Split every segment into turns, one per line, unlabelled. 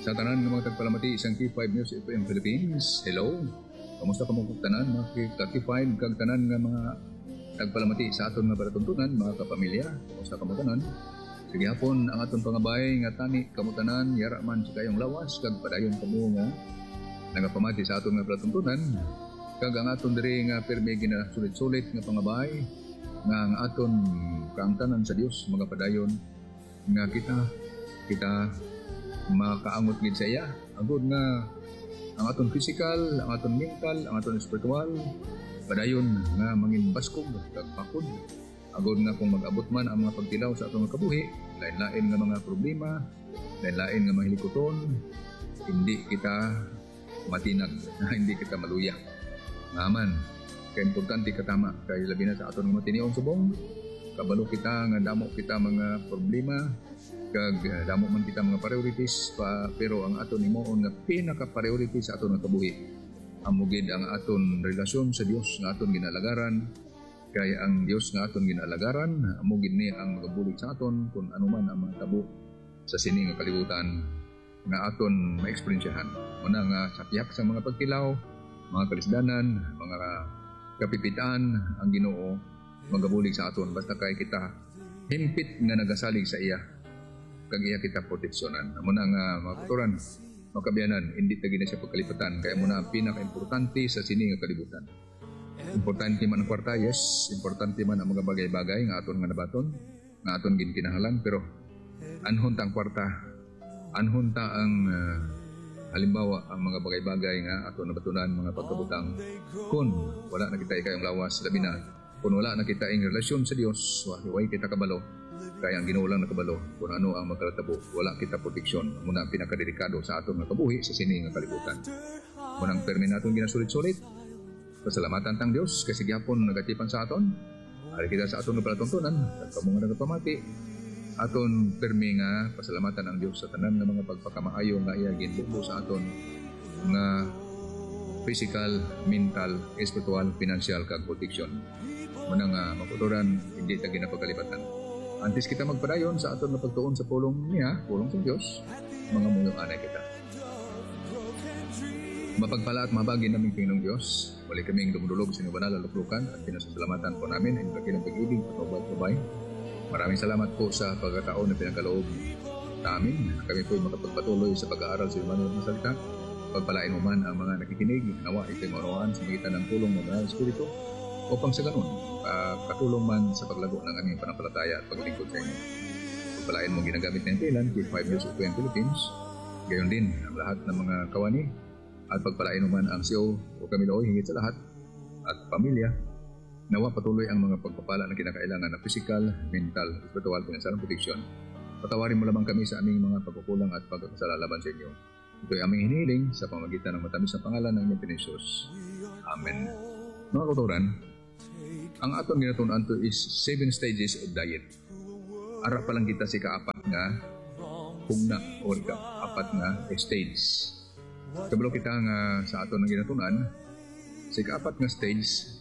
Sa tanan ng mga tagpalamati isang T5 News FM Philippines. Hello. Kamusta ka mga tanan mga T5 kag tanan nga mga tagpalamati sa aton nga palatuntunan mga kapamilya. Kamusta ka mga tanan? Sige hapon ang aton pangabay nga tani kamutanan yara man sa kayong lawas kag padayon kamo nga nagapamati sa aton nga palatuntunan. Kag ang aton diri nga pirmi gina sulit-sulit nga pangabay nga ang aton kaangtanan sa Dios mga padayon nga kita makaangot gid sa iya agud nga ang aton physical, ang aton mental, ang aton spiritual padayon nga mangin baskog kag pakod agud nga kung mag-abot man ang mga pagtilaw sa aton kabuhi lain-lain nga mga problema, lain-lain nga mga hilikoton, hindi kita matinag, hindi kita maluya. Naman, kaya importante katama kay labi na sa aton nga matiniong subong kabalo kita nga damo kita mga problema kag damo man kita mga priorities pero ang aton himuon nga pinaka-priority sa aton nga kabuhi amugid ang aton relasyon sa Dios nga aton ginalagaran kay ang Dios nga aton ginalagaran amugid ni ang magabulig sa aton kung ano man ang mga tabo sa sini nga kalibutan nga aton maeksperiensyahan una nga sapiak sa mga pagtilaw mga kalisdanan mga kapipitan ang Ginoo magabulig sa aton basta kay kita himpit nga nagasalig sa iya kag iya kita proteksyonan. Amo na nga makuturan, makabiyanan, hindi tagi na siya pagkalipatan. Kaya mo na ang pinaka-importante sa sini nga kalibutan. Importante man ang kwarta, yes. Importante man ang mga bagay-bagay nga aton nga nabaton, nga aton ginkinahanglan. Pero anhon ta ang kwarta, anhon ta ang halimbawa ang mga bagay-bagay nga aton nabatunan, mga pagkabutang. Kung wala na kita ikayong lawas, labi na, kung wala na kita ang relasyon sa Dios, way kita kabalo, kaya ang Ginoo lang nakabalo kung ano ang magkalatabo wala kita proteksyon muna ang pinakadelikado sa aton nga kabuhi sa sini nga kalibutan munang permi naton ginasulit-sulit pasalamatan tang Dios kasi gyapon nagatipan sa aton ari kita sa aton nga palatuntunan at kamo nga nagapamati aton permi nga pasalamatan ang Dios sa tanan nga mga pagpakamaayo nga iya ginbuo sa aton nga physical, mental, spiritual, financial kag proteksyon munang makuturan hindi ta ginapagkalipatan. Antes kita magpadayon sa aton na pagtuon sa pulong niya, pulong sa Diyos, mga muyong anay kita. Mapagpala at mabagi naming Panginoong Diyos, wali kaming dumudulog sa inyong banal na luklukan at pinasasalamatan po namin ang kakilang pag-ibig at pagbabaybay. Maraming salamat po sa pagkataon na pinagkaloob sa amin. Kami po makapagpatuloy sa pag-aaral sa imanong ng salita. Pagpalain mo man ang mga nakikinig, nawa ito'y maunawaan sa magitan ng tulong ng Banal Espiritu upang sa ganun, katulong man sa paglago ng aming panampalataya at paglingkod sa inyo. Pagpalain mong ginagamit ng Thailand, T5 News FM Philippines, gayon din ang lahat ng mga kawani, at pagpalain mo man ang CEO o Kamiloy hingit sa lahat, at pamilya, nawa patuloy ang mga pagpapala na kinakailangan na physical, mental, spiritual, financial protection. Patawarin mo lamang kami sa aming mga pagkukulang at pagkasalalaban sa inyo. Ito'y aming hinihiling sa pamagitan ng matamis na pangalan ng inyong Pinisus. Amen. Mga kauturan, ang aton ginatunan to is 7 stages of diet. Ara pa lang kita si kaapat nga hugna o kaapat nga stage. Kabalo kita nga sa aton nga ginatunan, si kaapat nga stage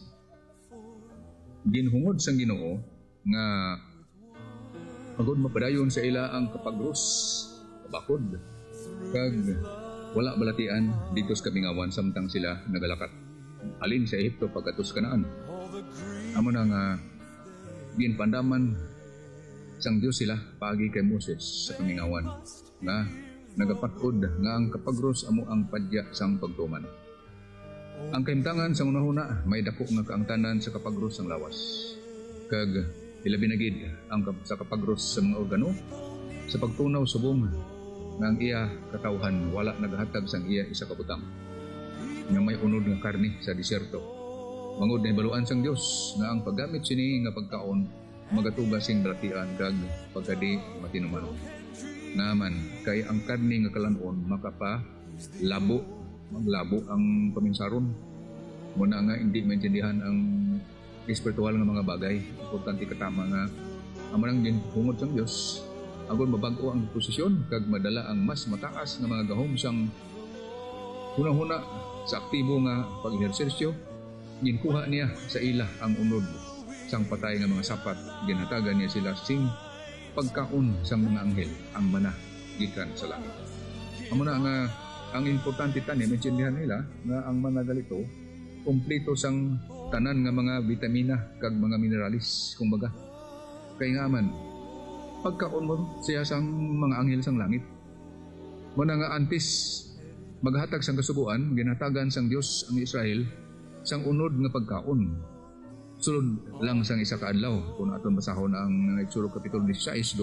ginhungod sang Ginoo nga agud mapadayon sa ila ang kapagros, kabakod, kag wala balatian dito sa kabingawan samtang sila nagalakat. Alin sa Ehipto pagkatos Kanaan. Amo na nga ginpandaman sang Dios sila pagi kay Moses sa kamingawan nga nagapatod nga ang kapagros amo ang padya sang pagtuman. Ang kahimtangan sa unahuna may dako nga kaangtanan sa kapagros sang lawas. Kag ilabi na gid ang sa kapagros sa mga organo sa pagtunaw subong nga ang iya katawhan wala nagahatag sang iya isa ka butang nga may unod nga karne sa disyerto. Mangod na ibaluan sang Dios na ang paggamit sini nga pagkaon magatuga sing balatian kag pagkadi matinuman. Naman kay ang karne nga kalanon makapa maglabo ang paminsaron. Muna nga hindi maintindihan ang espiritual nga mga bagay. Importante katama nga amanang din hungod sang Dios agon mabago ang posisyon kag madala ang mas mataas nga mga gahom sang hunahuna sa aktibo nga pag-ehersisyo. Ginkuha niya sa ila ang unod sang patay nga mga sapat, ginhatagan niya sila sing pagkaon sang mga anghel ang mana gikan sa langit. Amo na nga ang importante tani maintindihan nila nga ang mga galito kumpleto sang tanan nga mga vitamina kag mga mineralis kumbaga. Kay nga man pagkaon mo siya sang mga anghel sang langit. Muna nga antes maghatag sang kasuguan ginhatagan sang Dios ang Israel sang unod nga pagkaon. Sulod lang sang isa ka adlaw kung aton basahon ang Exodo kapitulo 16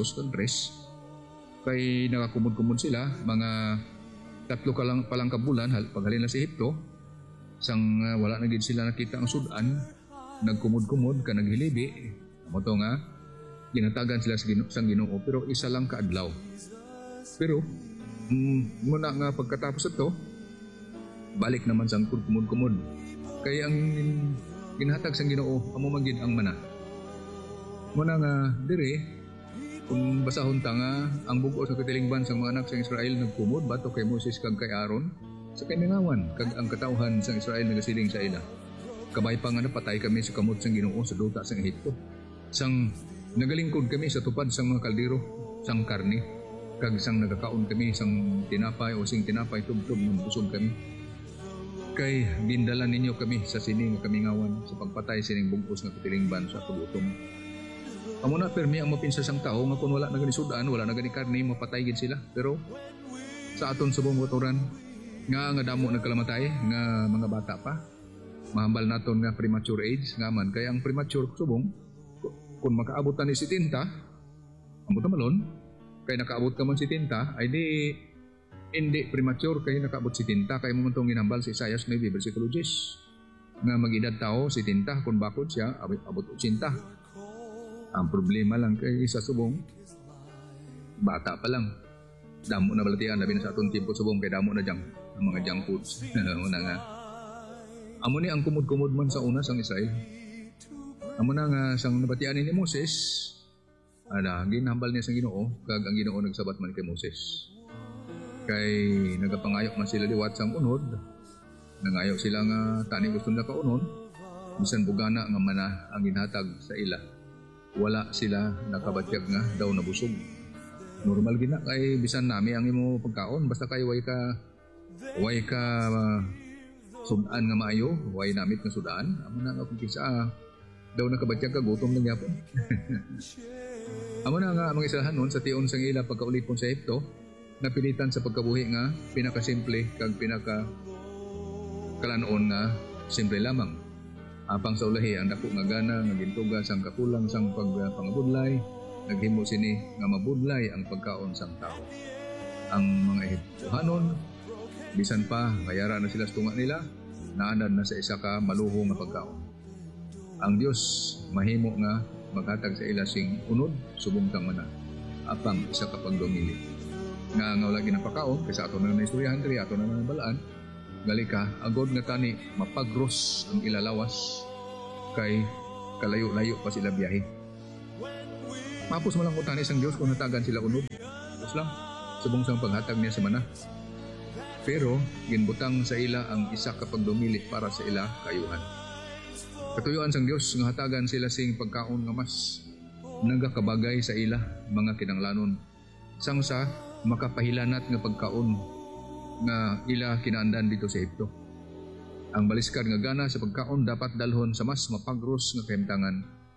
2-3 kay nakakumod-kumod sila mga 3 ka lang palang kabulan paghalin na sa Ehipto sang wala na gid sila nakita ang sudan nagkumod-kumod ka naghilibi mo to nga ginatagan sila sang Ginoo pero isa lang ka adlaw pero muna nga pagkatapos ito balik naman sang kumod-kumod kay ang ginhatag sang Ginoo amo man gid ang mana muna nga dire kung basahon ta nga ang bugo sa katilingban sang mga anak sa Israel nagkumod bato kay Moses kag kay Aaron sa kamingawan kag ang katawhan sang Israel nagasiling sa ila kabay pa nga napatay kami sa kamot sang Ginoo sa duta sang Ehipto sang nagalingkod kami sa tupad sang mga kaldero sang karne kag sang nagakaon kami sang tinapay o sing tinapay tubtob ng busog kami kay gindalan ninyo kami sa sining nga kamingawan sa pagpatay sining bugos nga katilingban sa tugutom. Amo na permi ang mapinsa sang tao nga kung wala na gani sudan, wala na gani karne, mapatay gid sila. Pero sa aton subong motoran nga damo nagkalamatay nga mga bata pa. Mahambal naton nga premature age nga man kay ang premature subong kung makaabot ta ni 70, amo ta malon kay nakaabot ka man 70 ay di hindi premature kay nakaabot 70 kay mo man tong ginambal sa Isaiah 9 bersikulo 10 nga magedad tao 70 kung bakod siya abot 80. Ang problema lang kay sa subong, bata pa lang. Damo na balatian, labi na sa atong tiempo subong, kay damo na ang mga junk foods. Una nga. Amo ni ang kumud-kumud man sa una sang Israel. Amo na nga sang nabatian ni Moses, ginambal niya sa Ginoo, kag ang Ginoo nagsabat man kay Moses. Kay nagapangayok man sila liwat sang unod, nangayok sila nga tani gusto na kaunon, bisan bugana nga mana ang ginhatag sa ila. Wala sila nakabatyag nga daw nabusog. Normal gina kay bisan nami ang imo pagkaon basta kay way ka sudan nga maayo, way namit nga sudan. Amo na nga kung kisa daw nakabatyag ka gutom lang yapon. Amo na nga mga isahan nun sa tion sang ila pagkaulipon sa Ehipto napilitan sa pagkabuhi nga pinakasimple kag pinaka kalanon nga simple lamang. Apang sa ulahi ang dako nga gana nga gintuga sang kakulang sang pagpangabudlay naghimo sini nga mabudlay ang pagkaon sang tao. Ang mga Ehiptohanon bisan pa mayara na sila sa tunga nila naanad na sa isa ka maluho nga pagkaon. Ang Dios mahimo nga maghatag sa ila sing unod subong kang mana apang isa ka pagdomili nga wala ginapakaon kaysa ato na istoryahan diri ato na balaan gali ka agod nga tani mapagros ang ilalawas kay kalayo-layo pa sila biyahe. Mapos mo lang utani sang Dios kung hatagan sila unod. Tapos lang subong sang paghatag niya sa mana. Pero ginbutang sa ila ang isa ka pagdumili para sa ila kayuhan. Katuyuan sang Dios nga hatagan sila sing pagkaon nga mas nagakabagay sa ila mga kinanglanon. Sang sa makapahilanat nga pagkaon nga ila kinaandan dito sa Ehipto. Ang baliskar nga gana sa pagkaon dapat dalhon sa mas mapagros nga kahimtangan.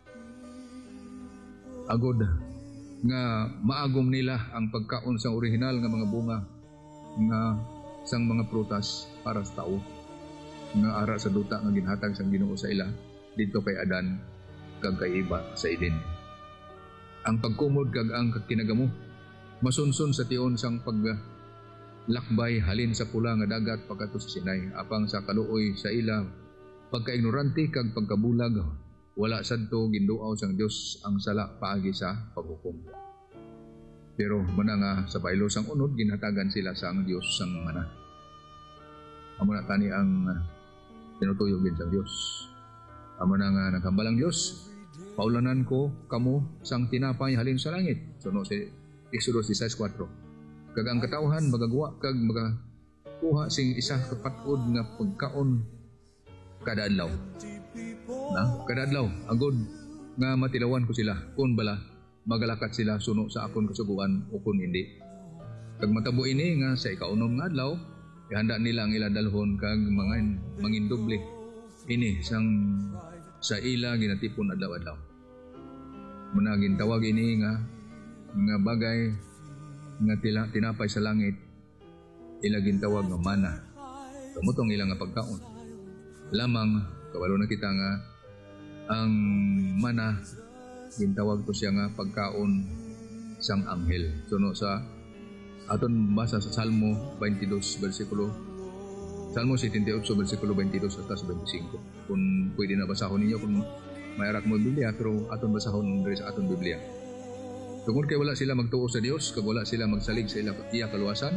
Agod nga maagom nila ang pagkaon sa orihinal nga mga bunga nga sang mga prutas para sa tao nga ara sa duta nga ginhatag sang Ginoo sa ila dito kay Adan kag kay Eva sa Eden. Ang pagkumod kag ang kinagamo masunsun sa tion sang lakbay halin sa pula nga dagat pagkato sa Sinai apang sa kaluoy sa ila pagkaignorante kag pagkabulag wala sadto ginduaw sang Dios ang sala paagi sa paghukom. Pero muna nga sa baylo sang unod ginhatagan sila sang Dios sang mana. Amo na tani ang tinutuyog din sang Dios. Amo na nga naghambalang Dios, paulanan ko kamo sang tinapay halin sa langit. Suno si Exodus 16:4. Kag ang katawhan magagawa kag magakuha sing isa kapatod nga pagkaon kada adlaw. Kada adlaw agod nga matilawan ko sila kun bala magalakat sila suno sa akon kasuguan o kun hindi. Kag matabo ini nga sa ikaunom nga adlaw, ihanda nila ang ila dalhon kag mga mangindoble ini sang sa ila ginatipon adlaw-adlaw. Muna gintawag ini nga bagay nga tinapay sa langit, ila gintawag nga mana. Kamutong ila nga pagkaon. Lamang kabalo na kita nga ang mana gintawag ko siya nga pagkaon sang anghel. Suno sa aton basa sa Salmo 22 bersikulo Salmo 78 bersikulo 22 hasta 25. Kung pwede na basahon ninyo kung mayarak mo Biblia, pero aton basahon diri sa aton Biblia. Tungod kay wala sila magtuo sa Dios, kag wala sila magsalig sa iya kaluwasan,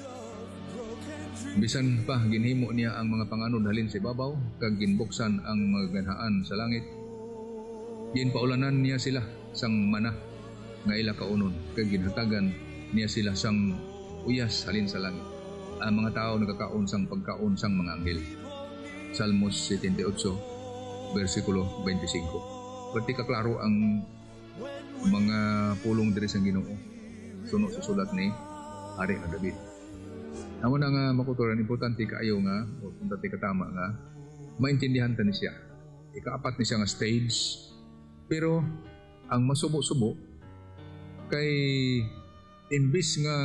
bisan pa ginhimo niya ang mga panganod halin sa ibabaw, kag ginbuksan ang mga ganhaan sa langit. Ginpaulanan niya sila sang mana nga ila kaunon, kag ginhatagan niya sila sang uyas halin sa langit. Ang mga tao nagkakaon sang pagkaon sang mga anghel. Salmos 78 bersikulo 25. Pati kaklaro ang mga pulong diri sang Ginoo suno sa sulat ni Hari David. Amo na nga makuturan, importante kaayo nga o importante katama nga maintindihan ta ni siya. Ikaapat ni siya nga stage, pero ang masubo-subo kay imbis nga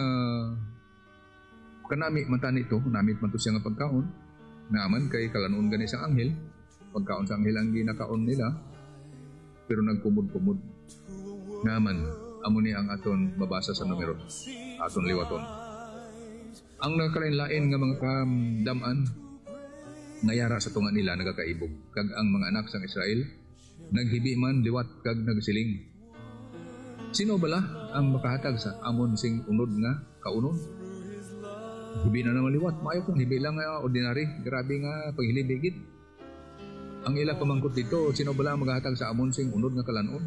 kanami man tani ito, namit man to siya nga pagkaon, naman kay kalanon gani sa anghel, pagkaon sa anghel ang ginakaon nila, pero nagkumod-kumod. Naman, amo ni ang aton mabasa sa numero, aton liwaton. Ang nagkalain-lain nga mga kamdaman, ngayara sa tunga nila nagakaibog, kag ang mga anak sang Israel, naghibi man liwat kag nagsiling. Sino bala ang makahatag sa amon sing unod nga kaunon? Hibi na naman liwat, maayo kung hibi lang nga ordinary, grabe nga paghilibigit. Ang ila pamangkot dito, sino bala ang maghahatag sa amon sing unod nga kalanon?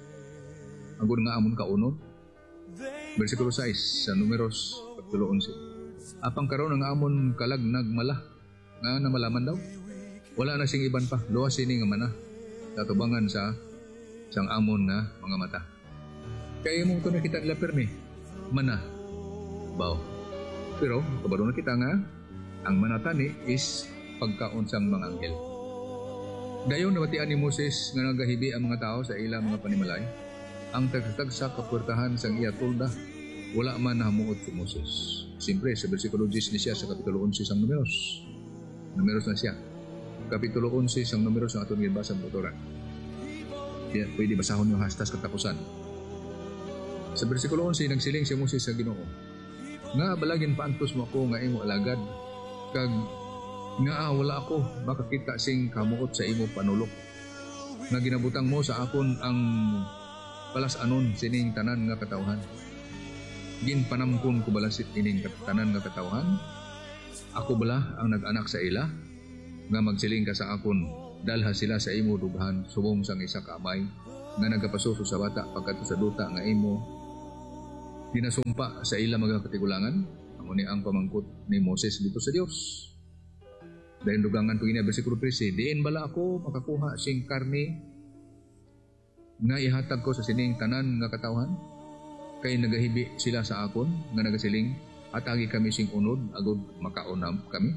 Agud nga amon kaunon. Bersikulo 6 sa Numeros 11. Apang karon ang amon kalagnag mala nga namalaman daw. Wala na sing iban pa, luwas sini nga mana. Tatubangan sa sang amon nga mga mata. Kaya mong ito nakita nila permi, mana, baw. Pero, kabaro na kita nga, ang manatani is pagkaon sang mga anghel. Dayon nabatian ni Moses nga nagahibi ang mga tao sa ilang mga panimalay. Ang tagtag sa kapurtahan sang iya tulda, wala man nahamuot si Moses. Siyempre, sa versikulo 10 ni siya sa kapitulo 11 sang Numeros. Numeros na siya. Kapitulo 11 sang Numeros ang atong ginbasa ang motoran. Pwede basahon yung hastas katapusan. Sa versikulo 11, nagsiling si Moses sa Ginoo, nga balagin paantos mo ako nga imo alagad, kag nga wala ako makakita sing kamuot sa imo panulok, nga ginabutang mo sa akon ang palas-anon sining tanan nga katawhan. Ginpanamkon ko bala sining tanan nga katawhan? Ako bala ang nag-anak sa ila, nga magsiling ka sa akon, dalha sila sa imo dughan subong sang isa ka amay, nga nagapasuso sa bata pagkat sa duta nga imo dinasumpa sa ila mga katigulangan. Amo ni ang pamangkot ni Moses dito sa Dios. Dahil dugangan to ini bersikulo 13, diin bala ako makakuha sing karne nga ihatag ko sa sining tanan nga katawhan? Kay nagahibi sila sa akon nga nagasiling, atagi kami sing unod agud makaunam kami.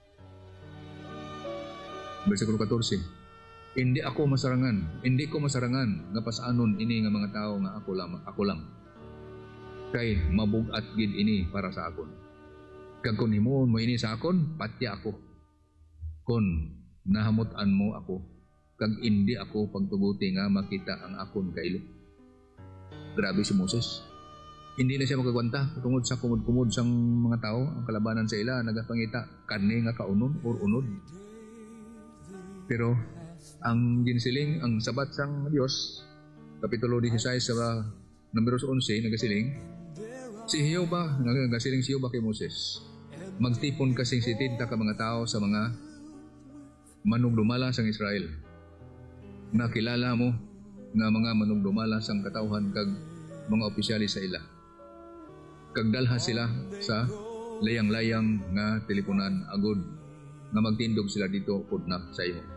Bersikulo 14, hindi ko masarangan nga pasaanon ini nga mga tao nga ako lang. Kay mabugat gid ini para sa akon. Kag kun himuon mo ini sa akon, patya ako. Kun nahamutan mo ako, kag hindi ako pagtuguti nga makita ang akon kailo. Grabe si Moses. Hindi na siya magagwanta tungod sa kumud-kumud sang mga tao, ang kalabanan sa ila nagapangita kanne nga kaunon or unod. Pero ang ginsiling ang sabat sang Dios, kapitulo 16 sa Numeros 11 nagasiling, si Jehovah, nagasiling si Jehovah kay Moses, magtipon kasing 70 ka mga tao sa mga manugdumala sang Israel. Nakilala mo nga mga manugdumala sang katawhan kag mga opisyali sa ila. Kag dalha sila sa layang-layang nga teleponan agud nga magtindog sila dito pudnak sa imo.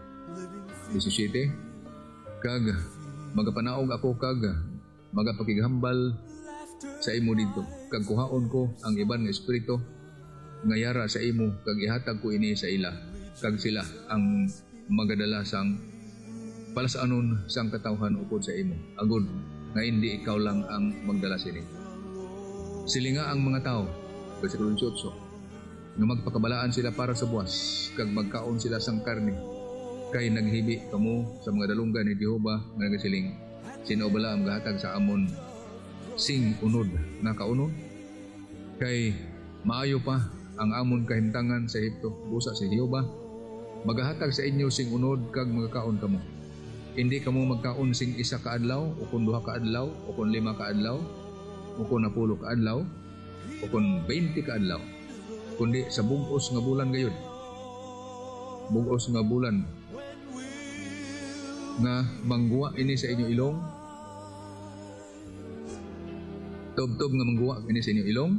17, kag magapanaog ako kag magapakighambal sa imo dito, kag kuhaon ko ang iban nga espiritu nga yara sa imo, kag ihatag ko ini sa ila, kag sila ang magadala sang palasanon sang katawhan upod sa imo, agud nga hindi ikaw lang ang magdala sini. Silinga ang mga tao, versikulo 18, nga magpakabalaan sila para sa buwas, kag magkaon sila sang karne, kay naghibi kamo sa mga dalunggan ni Jehova nga nagasiling, sino bala ang gahatag sa amon sing unod nga kaunon? Kay maayo pa ang amon kahimtangan sa Ehipto, busa si Jehova, magahatag sa inyo sing unod kag magkaon kamo. Hindi kamo magkaon sing isa ka adlaw, o kun duha ka adlaw, o kun 5 ka adlaw, o kun 10 ka adlaw, o kun 20 ka adlaw, kundi sa bugos nga bulan gayud. Bugos nga bulan nga mangguwa ini sa inyo ilong, tubtob nga mangguwa ini sa inyo ilong,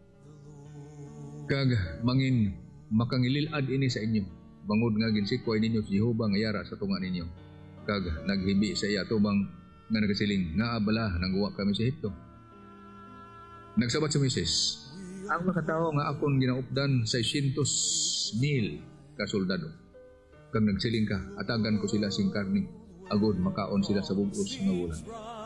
kag mangin makangililad ini sa inyo, bangod nga ginsikoy ninyo si Jehova nga yara sa tunga ninyo, kag naghibi sa iya tubang nga nagasiling, nga abala nangguwa kami sa Ehipto. Nagsabat si Moises, ang mga tao nga akon ginaupdan 600,000 ka soldado, kag nagsiling ka, atagan ko sila sing karni, agod makaon sila sa bugos nga bulan.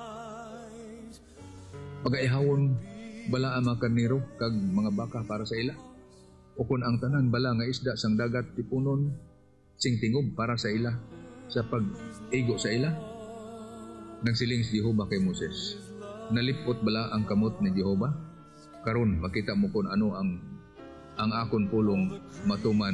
Pagaihawon bala ang mga karnero kag mga baka para sa ila, o kun ang tanan bala nga isda sang dagat tipunon sing tingob para sa ila sa pag-igo sa ila. Nagsiling si Jehova kay Moses, nalipot bala ang kamot ni Jehova? Karon makita mo kung ano ang akon pulong matuman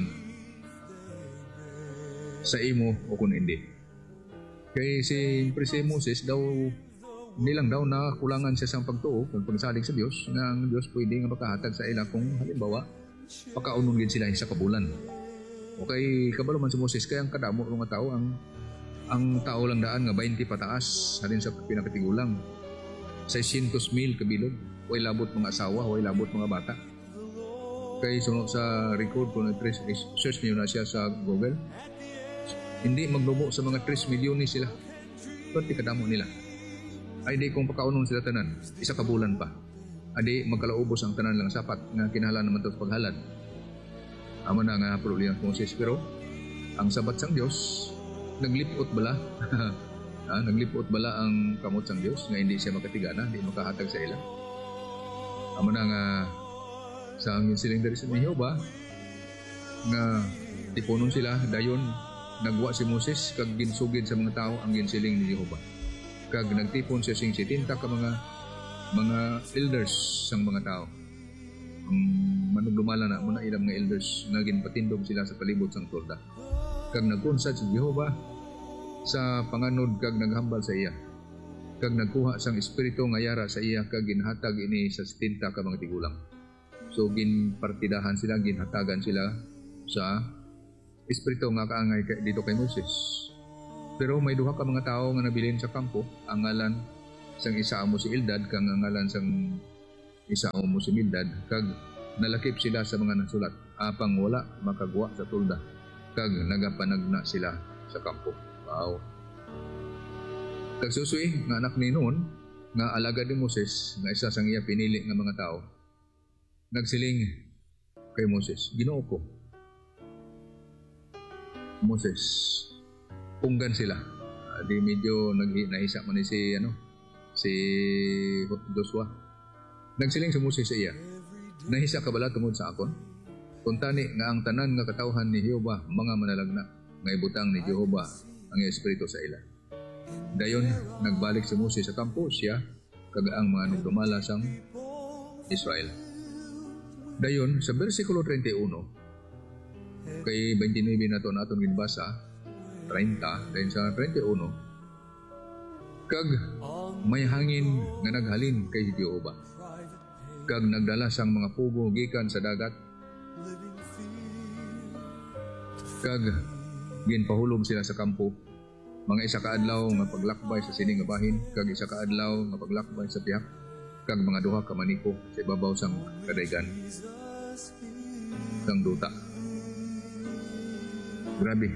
sa imo o kung hindi. Kay si Moses daw, nilang daw nakakulangan siya sa pagtuo kung pagsalig sa Dios, nga ang Dios pwede nga makahatag sa ila kung halimbawa pakaunon din sila sa kabulan. Okay, kabalo man si Moses, kaya ang kadamo ng tao, ang tao lang daan nga 20 pataas, halin sa pinakatigulang 600,000 kabilog, way labot mga asawa, way labot mga bata. Kay sunod sa record kung search niyo na siya sa Google, hindi maglubo sa mga 3 milyon sila. Pati kadamo nila. Ay di kung pakaunon sila tanan, isa ka bulan pa. Adi magkalaubos ang tanan lang sapat nga kinahanglan naman ito paghalad. Amo na nga problema ng Moses, pero ang sabat sang Dios naglipot bala. Naglipot bala ang kamot sang Dios nga hindi siya makatigana, hindi makahatag sa ila. Amo na nga sa ang siling dari sa Jehova nga tipunon sila, dayon nagwa si Moses kag ginsugid sa mga tao ang ginsiling ni Jehova. Kag nagtipon siya sing 70 ka mga elders sang mga tao. Manugdumala na muna ilang mga elders nga ginpatindog sila sa palibot sang tolda. Kag nagkunsad si Jehova sa panganod kag naghambal sa iya. Kag nagkuha sang espiritu nga yara sa iya kag ginhatag ini sa 70 ka mga tigulang. So ginpartidahan sila, ginhatagan sila sa espiritu nga kaangay dito kay Moses. Pero may duha ka mga tao nga nabilin sa kampo, ang ngalan sang isa mo si Eldad kag ang ngalan sang isa mo si Mildad, kag nalakip sila sa mga nasulat, apang wala makagwa sa tulda, kag nagapanagna sila sa kampo. Wow. Kag susuy nga anak ni Nun, nga alagad ni Moses, nga isa sang iya pinili nga mga tao, nagsiling kay Moses, Ginoo ko, Moses, punggan sila. Di medyo nahisa man si Joshua. Nagsiling si Moses sa iya, nahisa ka bala tungod sa akon? Kung tani nga ang tanan nga katawhan ni Jehova mga manalagna, nga ibutang ni Jehova ang espiritu sa ila. Dayon nagbalik si Moses sa kampo, siya kag ang mga nagdumala sang Israel. Dayon sa bersikulo 31 kay 29 naton ginbasa 30, dayon sa 31, kag may hangin nga naghalin kay Jehova, kag nagdala sang mga pugo gikan sa dagat, kag ginpahulog sila sa kampo, mga isa ka adlaw nga paglakbay sa sining nga bahin, kag isa ka adlaw nga paglakbay sa pihak, kag mga duha ka maniko sa ibabaw sang kadaygan sang duta. Grabe.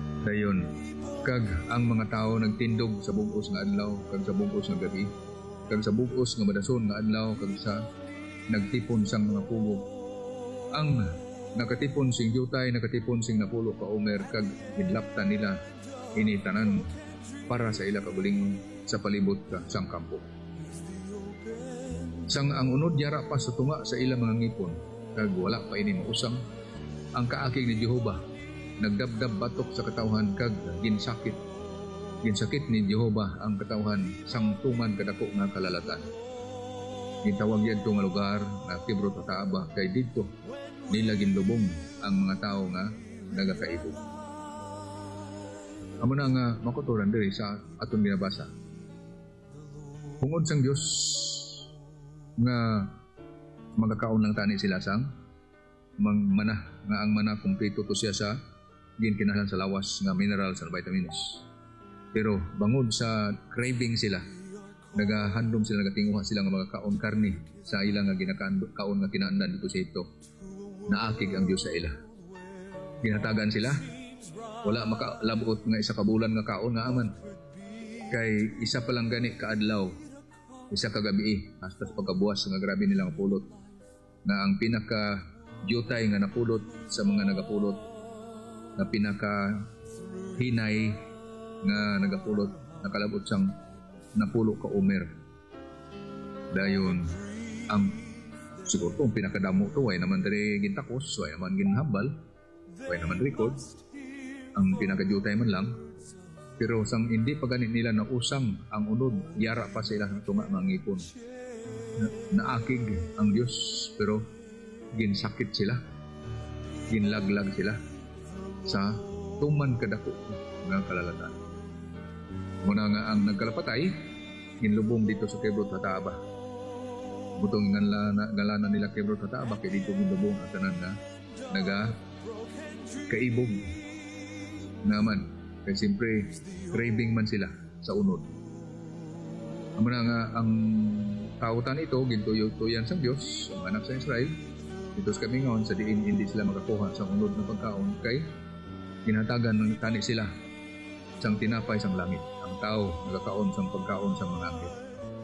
Dayon kag ang mga tao nagtindog sa bugos nga adlaw kag sa bugos nga gabi, kag sa bugos nga madason nga adlaw kag sa nagtipon sang mga pugo. Ang nakatipon sing jutay, nakatipon sing napulo ka omer kag gidlaptan nila ini tanan para sa ila kabulingon sa palibot ka sang kampo. Sang ang unod yara pa sa tunga sa ila mga ngipon kag wala pa ini mausang ang kaakig ni Jehova nagdabdab batok sa katawhan kag ginsakit ni Jehova ang katawhan sang tuman kadako nga kalalatan. Gitawag yadto nga lugar na Kibrot Hataaba kay didto nila ginlubong ang mga tao nga nagakaibog. Amo na nga makuturan diri sa aton ginabasa. Hungod sang Dios nga magakaon lang tani sila sang mana nga ang mana kumpleto to siya sa ginkinahanglan sa lawas nga minerals and vitamins. Pero bangod sa craving sila, nagahandom sila, nagatinguha sila nga magakaon karni sa ilang nga ginakaon nga kinaandan dito sa ito. Naakig ang Dios sa ila. Ginatagan sila, wala makalabot nga isa ka bulan nga kaon nga aman. Kay isa pa lang gani kaadlaw, isa ka gabi hasta sa pagkabuwas nga grabe nilang pulot. Na ang pinaka jutay nga napulot sa mga nagapulot, na pinaka hinay nga nagapulot, nakalabot sang napulo ka omer. Dayon ang siguro kung pinakadamo to way naman diri gintakos, way naman ginhambal, way naman record ang pinakajutay man lang. Pero sang hindi pa ganit nila na usang ang unod, yara pa sila ng tunga mga ngipon. Naakig ang Diyos, pero ginsakit sila, ginlaglag sila sa tuman kadako nga kalalatan. Muna nga ang nagkalapatay, ginlubong dito sa Kibrot Hataaba. Butong ngalanan nila Kibrot Hataaba, kaya dito ginlubong at tanan nga kaibog naman. Kaya siyempre, craving man sila sa unod. Muna nga ang tautan ito, gintuyo-tuyan sa Diyos, ang anak sa Israel, dito sa kamingaon, sa diin hindi sila makakuha sa unod na pagkaon, kay ginatagan ng tani sila sang tinapay sang langit. Ang tao nagkakaon sang pagkaon sang mga anghel.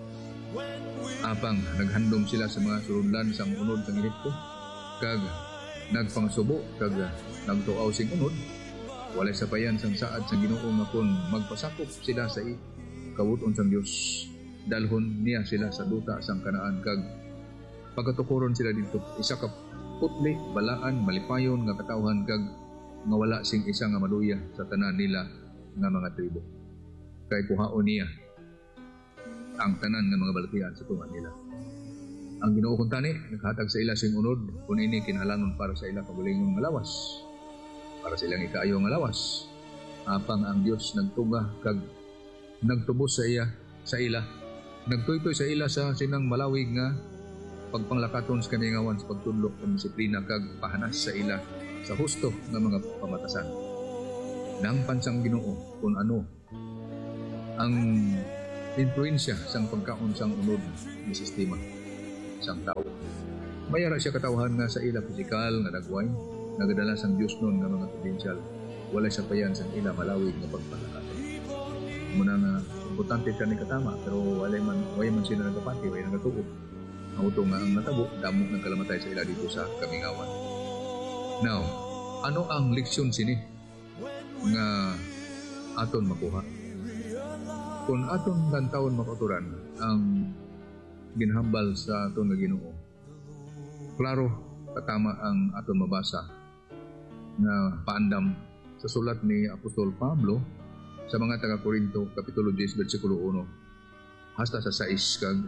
Apang naghandom sila sa mga suludlan sang unod sang Ehipto, kag nagpangsubo kag nagtuaw sing unod. Walay sapayan sang saad sang Ginoo nga kun magpasakop sila sa kabuton sang Dios, dalhon niya sila sa duta sang Kanaan kag pagkatukuron sila dito isa ka putli, balaan, malipayon nga katawhan kag nga wala sing isa nga maluya sa tanan nila nga mga tribo. Kay kuhaon niya ang tanan nga mga balatian sa tunga nila. Ang Ginoo kun tani naghatag sa ila sing unod kun ini kinahanglan para sa ila kabulingon nga lawas, para sa ilang ikaayo nga lawas. Apang ang Dios nagtunga kag nagtubos sa ila, nagtuytoy sa ila sa sinang malawig nga pagpanglakaton sa kamingawan sa pagtudlo ng disiplina kag pahanas sa ila sa husto nga mga pamatasan. Nang pansang Ginoo kung ano ang influensya sang pagkaon sang unod ng sistema sang tao. Mayara siya katawhan nga sa ila pisikal nga nagway, nagadala sang Diyos nun nga mga potensyal, walay sapayan sang ila malawig nga pagpanglakaton. Muna nga importante siya ni katama, pero walay man sila nagapati, walay nagatuo. Ang uto nga ang natabo, damo ng kalamatay sa ila dito sa kamingawan. Now, ano ang leksyon sini nga aton makuha? Kung aton lantawon makauturan ang ginhambal sa aton nga Ginoo, klaro katama ang aton mabasa na paandam sa sulat ni Apostol Pablo sa mga taga-Korinto, Kapitulo 10, versikulo 1, hasta sa 6 kag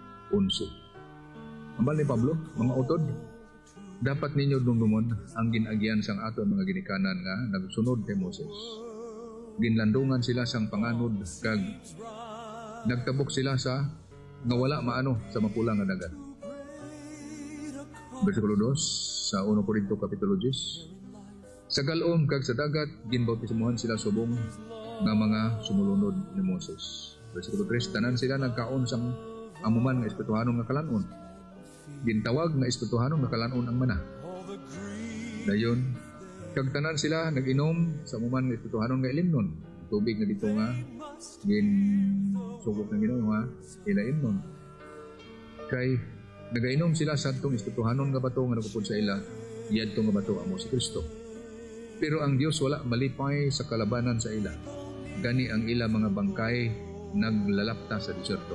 11. Ambal ni Pablo, mga utod, dapat ninyo dumdumon ang ginagyan sang aton mga ginikanan nga nagsunod kay Moses. Ginlandungan sila sang panganod kag nagtabok sila sa nga wala maano sa mapulang nga dagat. Versikulo 2 sa 1 Korinto Kapitulo 10. Sa galom kag sa dagat ginbautismuhan sila subong nga mga sumulunod ni Moses. Versikulo 3, tanan sila nagkaon sang amuman nga espirituhanon nga kalanon. Gintawag nga espirituhanon nga kalanon ang mana. Dayon kag tanan sila nag-inom sa amuman nga espirituhanon nga ilimnon. tubig na dito nga gin subok ng Ginoo nga ilain nun. Kay nagainom sila sa atong espirituhanon nga bato nga nagupod sa ila, yadto nga bato amo si Kristo. Pero ang Dios wala malipay sa kalabanan sa ila. Gani ang ila mga bangkay naglalapta sa disyerto.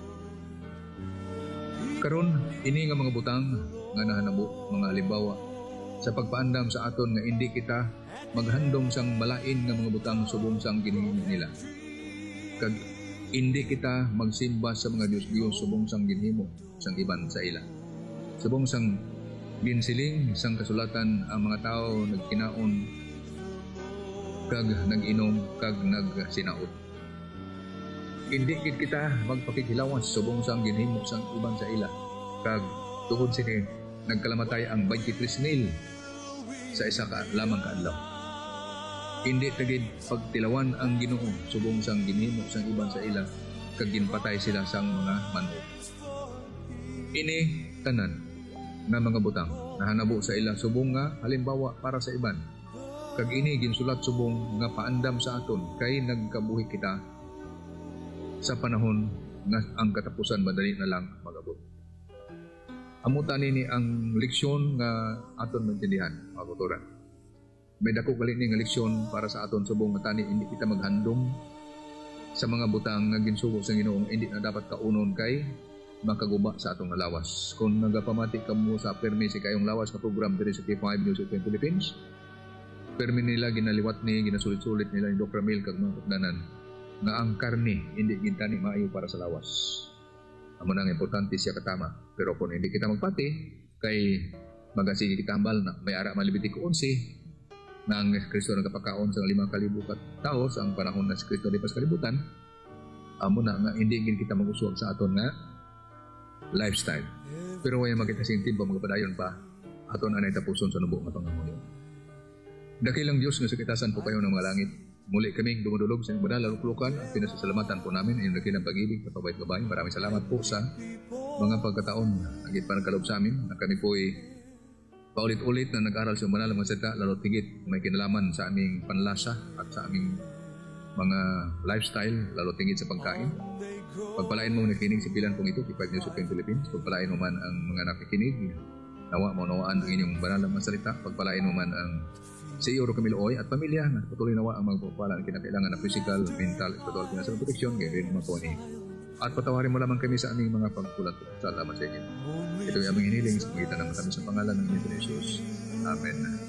Karon ini nga mga butang nga nahanabo mga halimbawa sa pagpaandam sa aton nga hindi kita maghandom sang malain nga mga butang subong sang ginhimo nila. Kag hindi kita magsimba sa mga Diyos subong sang ginhimo sang iban sa ila. Subong sang ginsiling sang kasulatan ang mga tao nagkinaon kag nag-inom kag nagsinaot. Hindi gid kita magpakikilawas subong sang ginhimo sang iban sa ila. Kag tungod sini nagkalamatay ang 23,000 sa isa ka lamang kaadlaw. Hindi tagid pagtilawan ang Ginoo subong sang ginhimo sang iban sa ila kag ginpatay sila sang mga manok. Ini tanan nga mga butang nahanabo sa ila subong nga halimbawa para sa iban. Kag ini ginsulat subong nga paandam sa aton kay nagkabuhi kita sa panahon nga ang katapusan madali na lang magabot. Amutan nini ang leksyon nga aton maintindihan, mga kauturan. May dako gali ni nga leksyon para sa aton subong matani hindi kita maghandom sa mga butang nga ginsugo sa Ginoo hindi na dapat kaunon kay makaguba sa atong lawas. Kung nagapamati kamo sa permisi kayong lawas na program diri sa K5 News of the Philippines, permi nila ginaliwat ni ginasulit-sulit nila ni Dr. Mil kag mga pagdanan nga ang karne hindi gintani maayo para sa lawas. Amo nang importante siya katama. Pero kung hindi kita magpati kay magasige kita hambal na may ara malibiti ko 11 na ang Kristo nagapakaon sa 5,000 ka tao sa ang panahon na si Kristo lipas kalibutan. Amo na nga hindi gid kita magusog sa aton nga lifestyle. Pero way makita sintib ba magpadayon pa aton anay tapuson sa nubo nga pangamuyo. Dakilang Diyos nga sakitasan po kayo ng mga langit. Muli kaming dumudulog sa inyong banal luklukan at pinasasalamatan po namin inyong dakilang pag-ibig at pabait-gabay. Maraming salamat po sa mga pagkataon agit pa nagkalob sa amin na kami po ay paulit-ulit na nag-aral sa banal mga salita lalo tigit may kinalaman sa aming panlasa at sa aming mga lifestyle lalo tigit sa pagkain. Pagpalain mo nakikinig sa pilan pong ito K5 News of the Philippines. Pagpalain mo man ang mga nakikinig nawa mo nawaan ang inyong banal na mga salita. Pagpalain mo man ang sa iyo, Camilo Oy, at pamilya na patuloy nawa ang magpapala na kinakailangan na physical, mental, spiritual, financial protection, gawin mo po ni. At patawarin mo lamang kami sa aming mga pagkulat. Salamat sa inyo. Ito ay aming hiniling sa pangitan ng matamis sa pangalan ng Jesus. Amen.